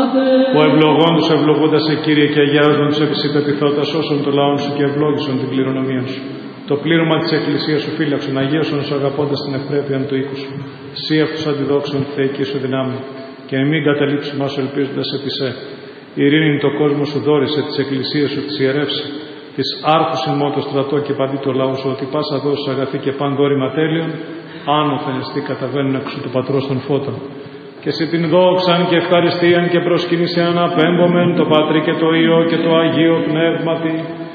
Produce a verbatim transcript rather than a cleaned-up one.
Ο ευλογών τους ευλογούντας σε Κύριε και αγιάζον τους επισυπεπιθώτας όσων το λαόν σου και ευλόγησον την κληρονομία σου. Το πλήρωμα της Εκκλησίας σου φύλαξον, αγίωσον σου αγαπώντας την ευπρέπεια του οίκου σου. Σύ αυτούς αντιδόξων τη θεϊκή σου δυνάμει, και μην καταλήψουμε όσο ελπίζοντας επί σε. Η ειρήνη το κόσμο σου δόρισε, της Εκκλησίας σου της ιερεύσει, της άρχους ημών το στρατό και παντί το λαό σου, ότι πάσα δόσεις αγαθή και παν δόρημα τέλειον, άνωθεν εστί καταβαίνουν εξ του πατρός των φώτων. Και σε την δόξαν και ευχαριστίαν και προσκύνησαν απέμπομεν το Πατρί και το Υιό και το Αγίο Πνεύματι,